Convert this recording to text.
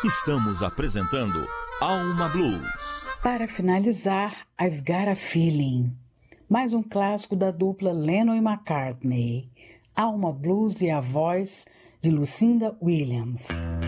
Estamos apresentando Alma Blues. Para finalizar, I've Got a Feeling, mais um clássico da dupla Lennon e McCartney. Alma Blues e a voz de Lucinda Williams.